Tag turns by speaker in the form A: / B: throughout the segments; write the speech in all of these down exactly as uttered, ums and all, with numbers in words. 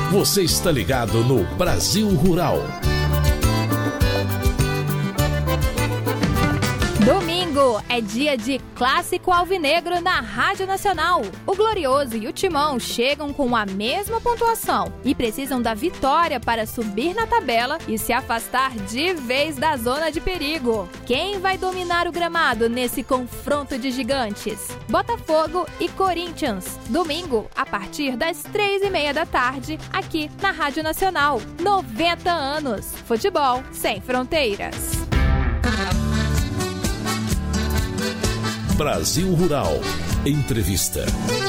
A: Você está ligado no Brasil Rural.
B: Domingo é dia de Clássico Alvinegro na Rádio Nacional. O Glorioso e o Timão chegam com a mesma pontuação e precisam da vitória para subir na tabela e se afastar de vez da zona de perigo. Quem vai dominar o gramado nesse confronto de gigantes? Botafogo e Corinthians. Domingo, a partir das três e meia da tarde, aqui na Rádio Nacional. noventa anos. Futebol sem fronteiras.
A: Brasil Rural. Entrevista.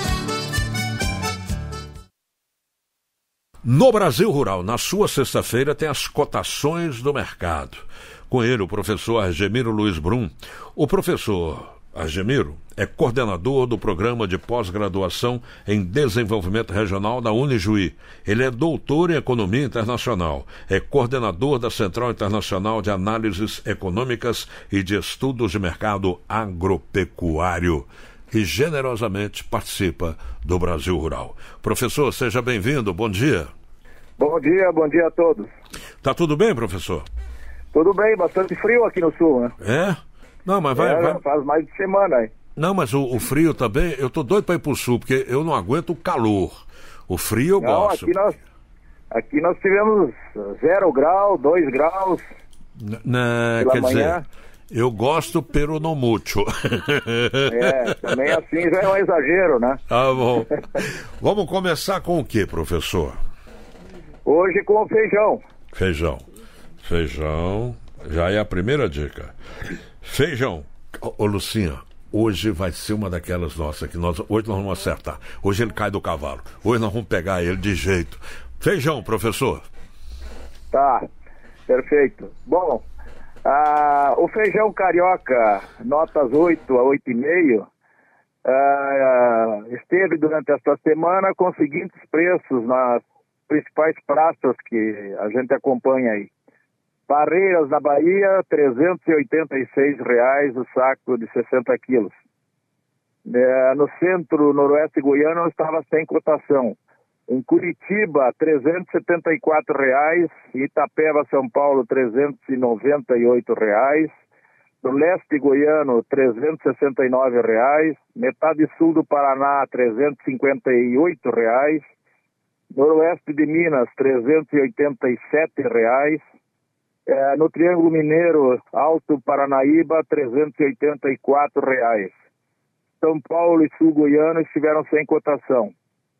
C: No Brasil Rural, na sua sexta-feira, tem as cotações do mercado. Com ele, o professor Argemiro Luiz Brum. O professor Argemiro é coordenador do Programa de Pós-Graduação em Desenvolvimento Regional da Unijuí. Ele é doutor em Economia Internacional, é coordenador da Central Internacional de Análises Econômicas e de Estudos de Mercado Agropecuário e generosamente participa do Brasil Rural. Professor, seja bem-vindo, bom dia.
D: Bom dia, bom dia a todos.
C: Tá tudo bem, professor?
D: Tudo bem, bastante frio aqui no sul, né?
C: É? Não, mas vai...
D: É,
C: vai...
D: faz mais de semana aí.
C: Não, mas o, o frio também, eu tô doido para ir pro sul, porque eu não aguento o calor. O frio eu
D: não,
C: gosto.
D: Aqui nós, aqui nós tivemos zero grau, dois graus.
C: N- né, quer
D: manhã.
C: dizer, eu gosto pero no mucho.
D: É, também assim já é um exagero, né?
C: Tá bom. Vamos começar com o que, professor?
D: Hoje com o feijão.
C: Feijão. Feijão, já é a primeira dica. Feijão. Ô, ô Lucinha, hoje vai ser uma daquelas nossas que nós, hoje nós vamos acertar. Hoje ele cai do cavalo. Hoje nós vamos pegar ele de jeito. Feijão, professor.
D: Tá, perfeito. Bom, ah, o feijão carioca, notas oito a oito e meio, ah, esteve durante esta semana com os seguintes preços nas principais praças que a gente acompanha aí. Barreiras da Bahia, trezentos e oitenta e seis reais o saco de sessenta quilos. É, no centro noroeste goiano estava sem cotação. Em Curitiba, trezentos e setenta e quatro reais. Itapeva, São Paulo, trezentos e noventa e oito reais. No leste goiano, trezentos e sessenta e nove reais. Metade sul do Paraná, trezentos e cinquenta e oito reais. Noroeste de Minas, trezentos e oitenta e sete reais. É, no Triângulo Mineiro, Alto Paranaíba, trezentos e oitenta e quatro reais. São Paulo e Sul Goiano estiveram sem cotação.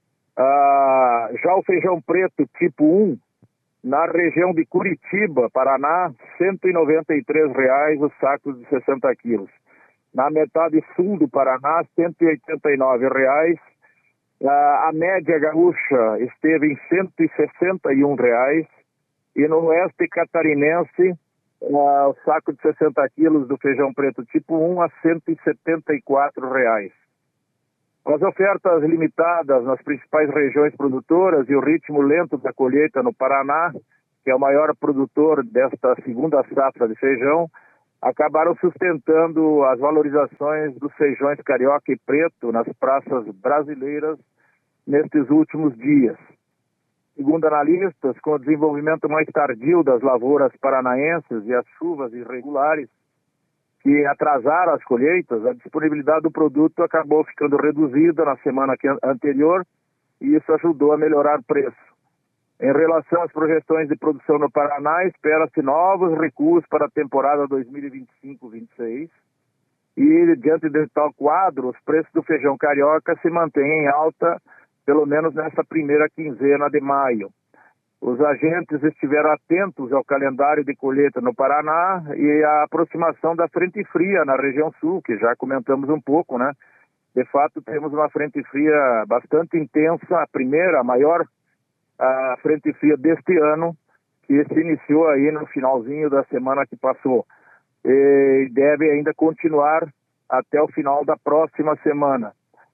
D: Ah, já o feijão preto tipo um, na região de Curitiba, Paraná, cento e noventa e três reais o saco de sessenta quilos. Na metade sul do Paraná, cento e oitenta e nove reais. Ah, a média gaúcha esteve em cento e sessenta e um reais. E no oeste catarinense, uh, o saco de sessenta quilos do feijão preto tipo um a cento e setenta e quatro reais. As ofertas limitadas nas principais regiões produtoras e o ritmo lento da colheita no Paraná, que é o maior produtor desta segunda safra de feijão, acabaram sustentando as valorizações dos feijões carioca e preto nas praças brasileiras nestes últimos dias. Segundo analistas, com o desenvolvimento mais tardio das lavouras paranaenses e as chuvas irregulares que atrasaram as colheitas, a disponibilidade do produto acabou ficando reduzida na semana anterior e isso ajudou a melhorar o preço. Em relação às projeções de produção no Paraná, espera-se novos recuos para a temporada dois mil e vinte e cinco vinte e seis e, diante de tal quadro, os preços do feijão carioca se mantêm em alta pelo menos nessa primeira quinzena de maio. Os agentes estiveram atentos ao calendário de colheita no Paraná e à aproximação da frente fria na região sul, que já comentamos um pouco, né? De fato, temos uma frente fria bastante intensa, a primeira, a maior a frente fria deste ano, que se iniciou aí no finalzinho da semana que passou. E deve ainda continuar até o final da próxima semana.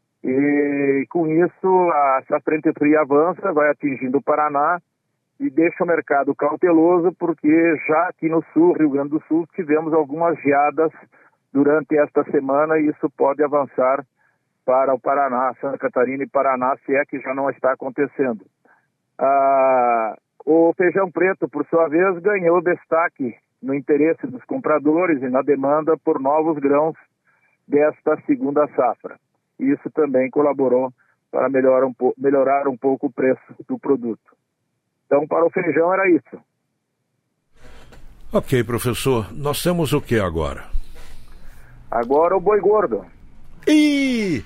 D: E com isso, a, essa frente fria avança, vai atingindo o Paraná e deixa o mercado cauteloso, porque já aqui no sul, Rio Grande do Sul, tivemos algumas geadas durante esta semana e isso pode avançar para o Paraná, Santa Catarina e Paraná, se é que já não está acontecendo. Ah, o feijão preto, por sua vez, ganhou destaque no interesse dos compradores e na demanda por novos grãos desta segunda safra. Isso também colaborou para melhorar um, po- melhorar um pouco o preço do produto. Então, para o feijão era isso.
C: Ok, professor. Nós temos o que agora?
D: Agora o boi gordo.
C: Ih!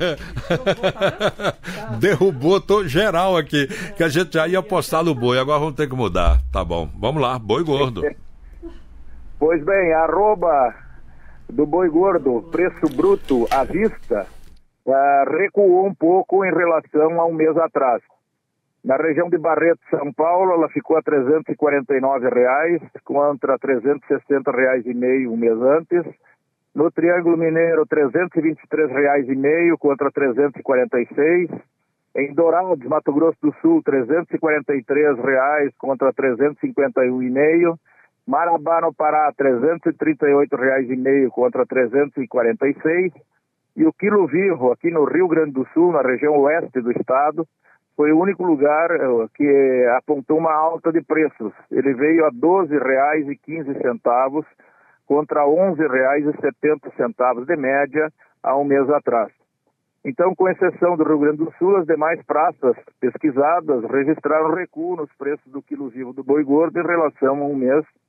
C: Derrubou todo geral aqui, que a gente já ia apostar no boi, agora vamos ter que mudar. Tá bom, vamos lá, boi gordo.
D: Pois bem, a arroba do boi gordo, preço bruto à vista, ah, recuou um pouco em relação a um mês atrás. Na região de Barreto, São Paulo, ela ficou a trezentos e quarenta e nove reais, contra trezentos e sessenta reais e meio um mês antes. No Triângulo Mineiro, trezentos e vinte e três reais e meio contra trezentos e quarenta e seis. Em Dourados, Mato Grosso do Sul, trezentos e quarenta e três reais contra trezentos e cinquenta e um e meio. Marabá, no Pará, trezentos e trinta e oito reais e meio contra trezentos e quarenta e seis. E o quilo vivo, aqui no Rio Grande do Sul, na região oeste do estado, foi o único lugar uh, que apontou uma alta de preços. Ele veio a doze reais e quinze centavos contra onze reais e setenta centavos de média há um mês atrás. Então, com exceção do Rio Grande do Sul, as demais praças pesquisadas registraram recuo nos preços do quilo vivo do boi gordo em relação a um mês